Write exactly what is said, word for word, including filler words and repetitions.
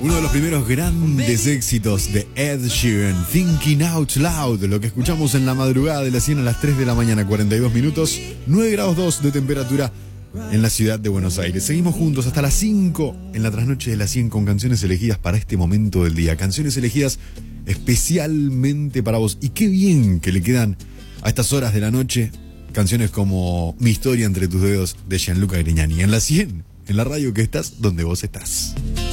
Uno de los primeros grandes éxitos de Ed Sheeran, Thinking Out Loud, lo que escuchamos en la madrugada de las cien a las tres de la mañana, cuarenta y dos minutos, nueve grados dos de temperatura en la ciudad de Buenos Aires. Seguimos juntos hasta las cinco en la trasnoche de las cien con canciones elegidas para este momento del día. Canciones elegidas especialmente para vos. Y qué bien que le quedan a estas horas de la noche canciones como Mi historia entre tus dedos de Gianluca Grignani. En la cien, en la radio que estás donde vos estás.